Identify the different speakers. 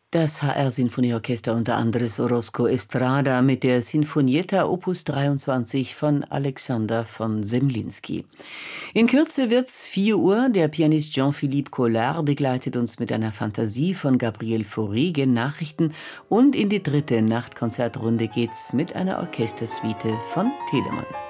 Speaker 1: Das HR-Sinfonieorchester unter Andres Orozco Estrada mit der Sinfonietta Opus 23 von Alexander von Semlinsky. In Kürze wird's 4 Uhr. Der Pianist Jean-Philippe Collard begleitet uns mit einer Fantasie von Gabriel Fauré gen Nachrichten, und in die dritte Nachtkonzertrunde geht's mit einer Orchestersuite von Telemann.